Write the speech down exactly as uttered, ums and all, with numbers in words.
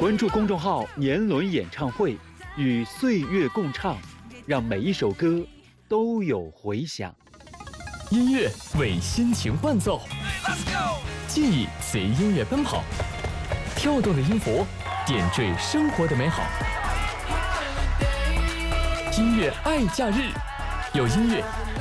关注公众号“年轮演唱会”，与岁月共唱，让每一首歌都有回响。 音乐为心情伴奏，记忆随音乐奔跑，跳动的音符点缀生活的美好。音乐爱假日，有音乐